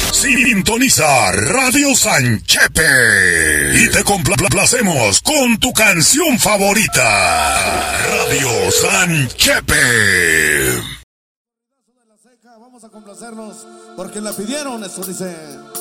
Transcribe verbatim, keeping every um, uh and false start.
Sintoniza Radio Sanchepe y te complacemos con tu canción favorita. Radio Sanchepe. Vamos a complacernos porque la pidieron, eso dice.